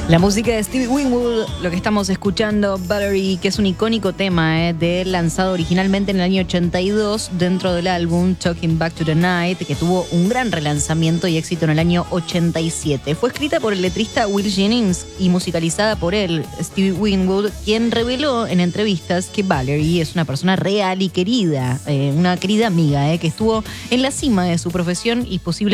La música de Stevie Winwood, lo que estamos escuchando, Valerie, que es un icónico tema de él, lanzado originalmente en el año 82 dentro del álbum Talking Back to the Night, que tuvo un gran relanzamiento y éxito en el año 87. Fue escrita por el letrista Will Jennings y musicalizada por él, Stevie Winwood, quien reveló en entrevistas que Valerie es una persona real y querida, una querida amiga que estuvo en la cima de su profesión y posiblemente